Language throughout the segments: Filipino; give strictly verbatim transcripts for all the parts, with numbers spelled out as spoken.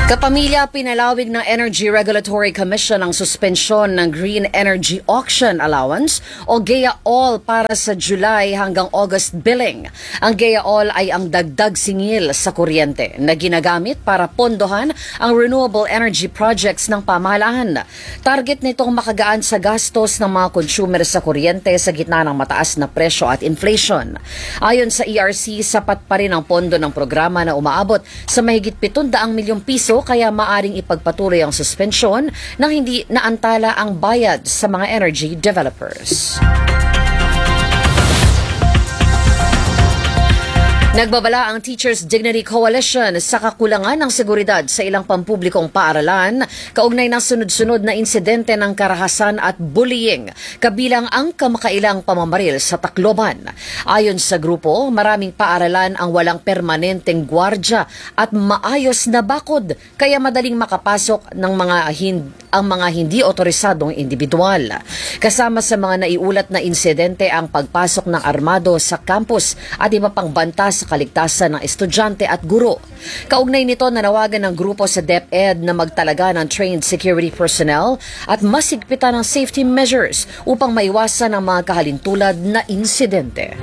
Kapamilya, pinalawig ng Energy Regulatory Commission ang suspensyon ng Green Energy Auction Allowance o G E A All para sa July hanggang August billing. Ang G E A All ay ang dagdag singil sa kuryente na ginagamit para pondohan ang renewable energy projects ng pamahalaan. Target nitong makagaan sa gastos ng mga consumer sa kuryente sa gitna ng mataas na presyo at inflation. Ayon sa E R C, sapat pa rin ang pondo ng programa na umaabot sa mahigit pitundang milyong piso, kaya maaring ipagpatuloy ang suspensyon nang hindi naantala ang bayad sa mga energy developers. Nagbabala ang Teachers Dignity Coalition sa kakulangan ng seguridad sa ilang pampublikong paaralan kaugnay ng sunod-sunod na insidente ng karahasan at bullying, kabilang ang kamakailang pamamaril sa Tacloban. Ayon sa grupo, maraming paaralan ang walang permanenteng gwardya at maayos na bakod, kaya madaling makapasok ng mga hin- ang mga hindi otorisadong individual. Kasama sa mga naiulat na insidente ang pagpasok ng armado sa campus at iba pang banta sa kaligtasan ng estudyante at guro. Kaugnay nito, nanawagan ng grupo sa DepEd na magtalaga ng trained security personnel at mas higpitan ng safety measures upang maiwasan ang mga kahalintulad na insidente.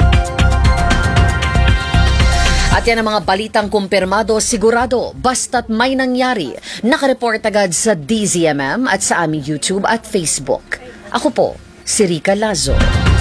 At yan ang mga balitang kumpirmado, sigurado, basta't may nangyari. Nakareport agad sa D Z M M at sa aming YouTube at Facebook. Ako po, si Rica Lazo.